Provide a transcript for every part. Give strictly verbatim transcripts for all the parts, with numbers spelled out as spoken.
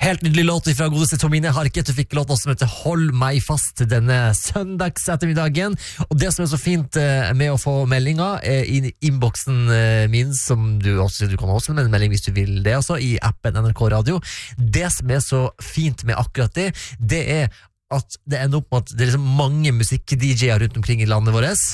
Helt nydelig låt fra godeste Tomine Harket. Du fikk låt som heter Hold meg fast denne søndags ettermiddagen. Og det som er så fint med å få meldinger i innboksen min, som du også du kan også med en melding hvis du vil det også, i appen N R K Radio. Det som er så fint med akkurat det, det er at det ender opp med at det er liksom mange musikk-D J-er rundt omkring i landet vårt.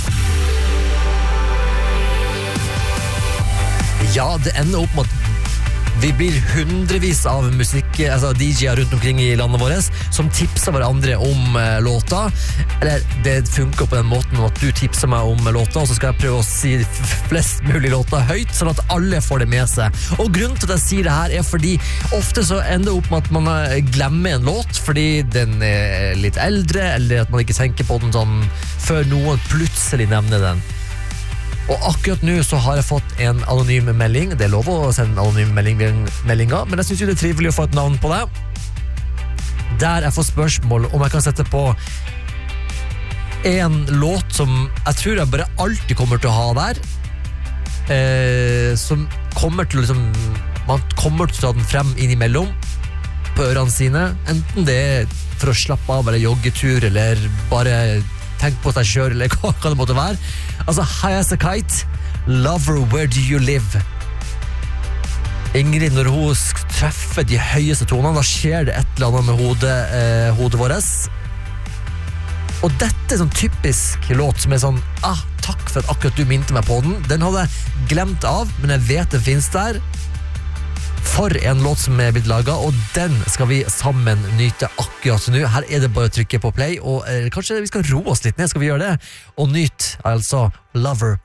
Ja, det ender opp med at vi blir hundrevis av musikk, altså D J-er rundt omkring i landet vårt som tipser hverandre om uh, låta. Eller det funker på den måten at du tipser meg om låta, og så skal jeg prøve å si flest mulig låter høyt, sånn at alle får det med seg. Og grunnen til at jeg sier det her er fordi ofte så ender det opp med at man glemmer en låt fordi den er litt eldre, eller at man ikke tenker på den sånn før noen plutselig nevner den. Og akkurat nå så har jeg fått en anonym melding. Det er lov å sende en anonym melding, meldinger, men jeg synes jo det er trivelig å få et navn på det. Der jeg får spørsmål om jeg kan sette på en låt som jeg tror jeg bare alltid kommer til å ha der. Eh, som kommer til å liksom, man kommer til å ta den frem innimellom på ørene sine. Enten det er for å slappe av, eller joggetur, eller bare tenk på seg selv, eller hva kan det måtte være. Altså, High as a Kite, Lover, Where Do You Live? Ingrid, når hun treffer de høyeste tonene, da skjer det et eller annet med hodet, eh, hodet vårt. Og dette er sånn typisk låt som er sånn, ah, takk for at akkurat du minte meg på den. Den hadde jeg glemt av, men jeg vet den finnes der. For en låt som er blitt laget, og den skal vi sammen nyte akkurat nå. Her er det bare å trykke på play, og eh, kanskje vi skal roe oss litt ned, skal vi gjøre det? Og nyte altså Lover,